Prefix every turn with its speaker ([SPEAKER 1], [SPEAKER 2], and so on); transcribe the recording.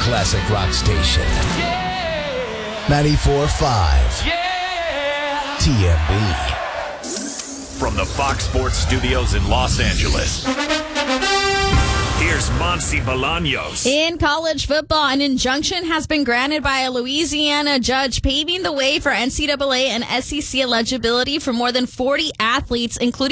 [SPEAKER 1] classic rock station. 94.5 TMB.
[SPEAKER 2] From the Fox Sports Studios in Los Angeles, here's Monty Bolaños.
[SPEAKER 3] In college football, an injunction has been granted by a Louisiana judge, paving the way for NCAA and SEC eligibility for more than 40 athletes, including